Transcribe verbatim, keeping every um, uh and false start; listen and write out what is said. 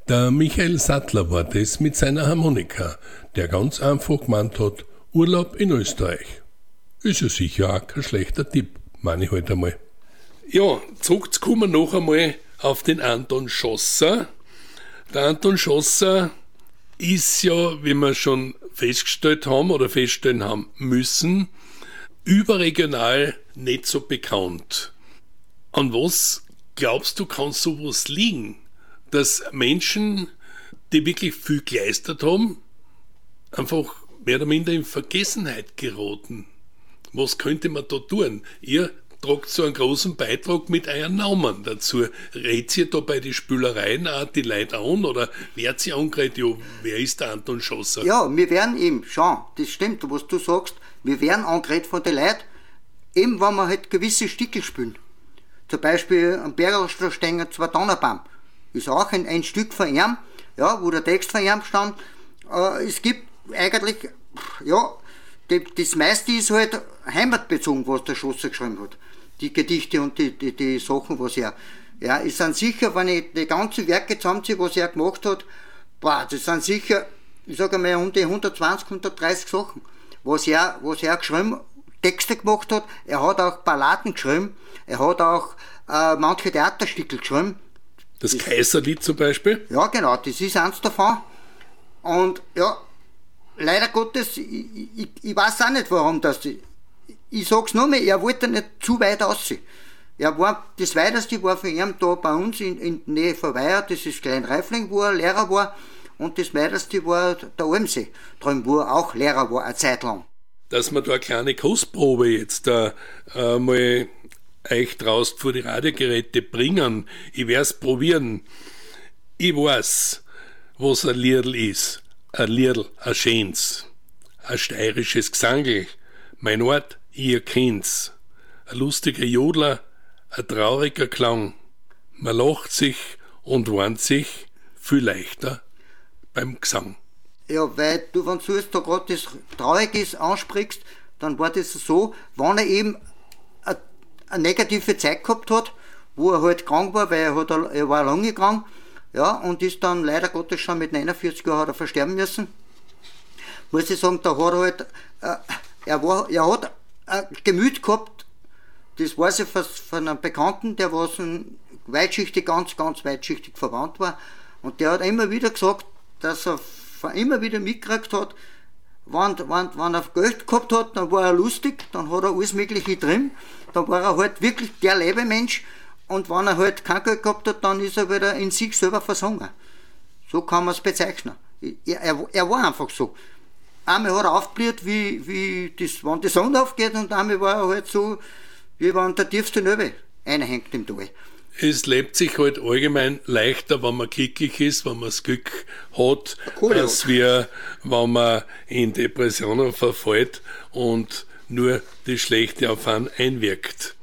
Der Michael Sattler war das mit seiner Harmonika, der ganz einfach gemeint hat, Urlaub in Österreich. Ist ja sicher auch kein schlechter Tipp, meine ich halt einmal. Ja, zurückzukommen noch einmal auf den Anton Schosser. Der Anton Schosser ist ja, wie wir schon festgestellt haben oder feststellen haben müssen, überregional nicht so bekannt. An was glaubst du, kann sowas liegen? Dass Menschen, die wirklich viel geleistet haben, einfach mehr oder minder in Vergessenheit geraten. Was könnte man da tun? Ihr tragt so einen großen Beitrag mit euren Namen dazu. Redet ihr da bei den Spülereien auch die Leute an oder werdet ihr angeredet, ja, wer ist der Anton Schosser? Ja, wir werden eben, schau, das stimmt, was du sagst, wir werden angeredet von den Leuten, eben wenn wir halt gewisse Stücke spielen. Zum Beispiel am Bergerstraße stehen zwei Donnerbaum. Ist auch ein, ein Stück von ihm, ja, wo der Text von ihm stand. Äh, es gibt eigentlich, ja, die, das meiste ist halt heimatbezogen, was der Schosser geschrieben hat. Die Gedichte und die, die, die Sachen, was er, ja, es sind sicher, wenn ich die ganzen Werke zusammenziehe, was er gemacht hat, boah, das sind sicher, ich sage mal, um die hundertzwanzig, hundertdreißig Sachen, was er, was er geschrieben, Texte gemacht hat. Er hat auch Balladen geschrieben, er hat auch äh, manche Theaterstücke geschrieben. Das, das Kaiserlied zum Beispiel? Ja, genau, das ist eins davon. Und ja, leider Gottes, ich, ich, ich weiß auch nicht, warum das. Ich, ich sag's nur mehr, er wollte nicht zu weit aussehen. Er war, das weiteste war von ihm da bei uns in, in der Nähe von Weiher, das ist Klein Reifling, wo er Lehrer war. Und das weiteste war der Almsee, drin, wo er auch Lehrer war, eine Zeit lang. Dass wir da eine kleine Kostprobe jetzt da äh, mal euch draußen vor die Radiogeräte bringen. Ich werd's probieren. Ich weiß, was ein Liedl ist. Ein Liedl, ein schönes. Ein steirisches Gesangl. Mein Ort, ihr kennt's. Ein lustiger Jodler, ein trauriger Klang. Man lacht sich und warnt sich viel leichter beim Gesang. Ja, weil du, wenn du jetzt da gerade das Trauriges ansprichst, dann war das so, wenn er eben eine negative Zeit gehabt hat, wo er halt krank war, weil er, hat, er war lange krank, ja, und ist dann leider Gottes schon mit neunundvierzig Jahren hat er versterben müssen. Muss ich sagen, da hat er halt, äh, er, war, er hat ein Gemüt gehabt, das weiß ich von, von einem Bekannten, der was ein weitschichtig, ganz, ganz weitschichtig verwandt war, und der hat immer wieder gesagt, dass er immer wieder mitgekriegt hat, wenn, wenn, wenn er Geld gehabt hat, dann war er lustig, dann hat er alles Mögliche drin, dann war er halt wirklich der Lebemensch, und wenn er halt kein Geld gehabt hat, dann ist er wieder in sich selber versunken. So kann man es bezeichnen. Er, er, er war einfach so. Einmal hat er aufgebläht, wie, wie das, wenn die Sonne aufgeht, und einmal war er halt so, wie wenn der tiefste Löwe reinhängt im Tal. Es lebt sich halt allgemein leichter, wenn man glücklich ist, wenn man das Glück hat, als wir, wenn man in Depressionen verfällt und nur das Schlechte auf einen einwirkt.